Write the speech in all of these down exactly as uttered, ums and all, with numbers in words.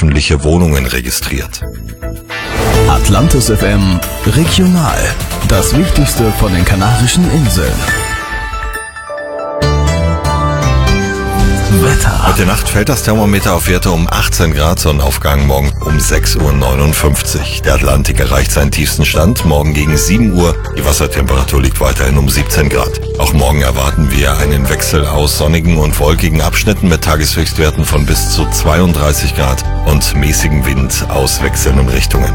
öffentliche Wohnungen registriert. Atlantis F M Regional. Das Wichtigste von den Kanarischen Inseln. Wetter. Heute Nacht fällt das Thermometer auf Werte um achtzehn Grad, Sonnenaufgang morgen um sechs Uhr neunundfünfzig. Der Atlantik erreicht seinen tiefsten Stand morgen gegen sieben Uhr. Die Wassertemperatur liegt weiterhin um siebzehn Grad. Auch morgen erwarten wir einen Wechsel aus sonnigen und wolkigen Abschnitten mit Tageshöchstwerten von bis zu zweiunddreißig Grad und mäßigem Wind aus wechselnden Richtungen.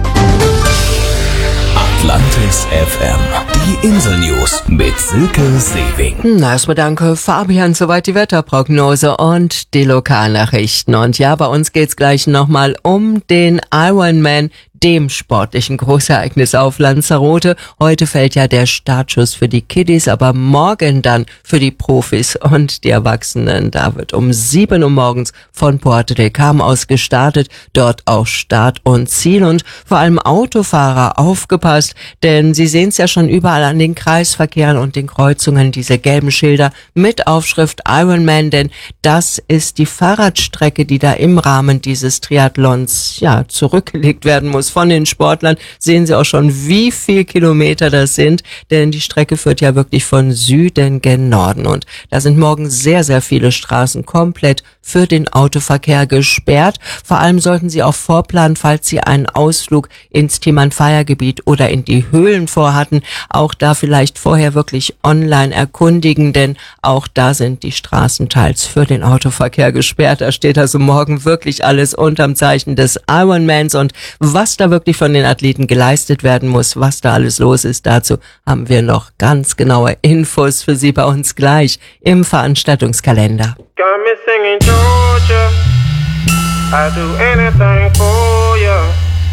Atlantis F M. Die Insel-News mit Silke Sewing. Na, erstmal danke, Fabian. Soweit die Wetterprognose und die Lokalnachrichten. Und ja, bei uns geht's gleich nochmal um den Ironman, dem sportlichen Großereignis auf Lanzarote. Heute fällt ja der Startschuss für die Kiddies, aber morgen dann für die Profis und die Erwachsenen. Da wird um sieben Uhr morgens von Puerto del Carmen aus gestartet. Dort auch Start und Ziel. Und vor allem Autofahrer, aufgepasst, denn Sie sehen es ja schon überall an den Kreisverkehren und den Kreuzungen, diese gelben Schilder mit Aufschrift Ironman, denn das ist die Fahrradstrecke, die da im Rahmen dieses Triathlons ja zurückgelegt werden muss. Von den Sportlern sehen Sie auch schon, wie viel Kilometer das sind, denn die Strecke führt ja wirklich von Süden gen Norden und da sind morgen sehr, sehr viele Straßen komplett für den Autoverkehr gesperrt. Vor allem sollten Sie auch vorplanen, falls Sie einen Ausflug ins Timanfaya-Gebiet oder in die Höhlen vorhatten, auch da vielleicht vorher wirklich online erkundigen, denn auch da sind die Straßen teils für den Autoverkehr gesperrt. Da steht also morgen wirklich alles unterm Zeichen des Ironmans und was da wirklich von den Athleten geleistet werden muss, was da alles los ist, dazu haben wir noch ganz genaue Infos für Sie bei uns gleich im Veranstaltungskalender. Got me singing Georgia. I do anything for